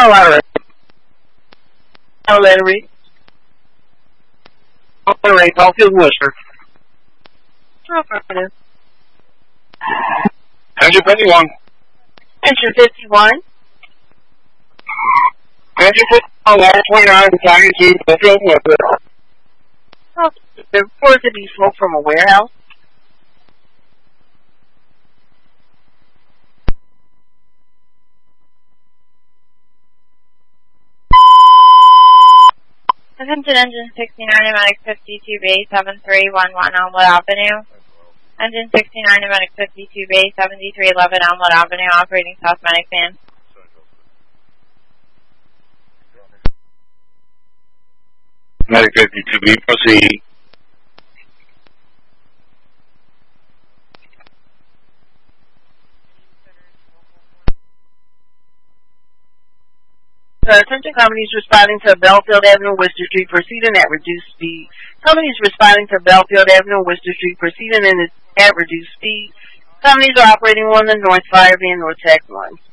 Colorado. Lettery. Lettery, Caulfield, Worcester. Affirmative. Engine 51. Engine 51. Engine 51, 129, flying to Caulfield, Worcester. The report to be smoke from a warehouse. Attention Engine 69, Pneumatic 52B, 7311 Elmwood Avenue. Engine 69, Pneumatic 52B, 7311 Elmwood Avenue, operating South Medic van. Medic 52B, proceed. Attention companies responding to Belfield Avenue, Worcester Street, proceeding at reduced speed. Companies responding to Belfield Avenue, Worcester Street, proceeding at reduced speed. Companies are operating on the North Fire Van, North Tax 1.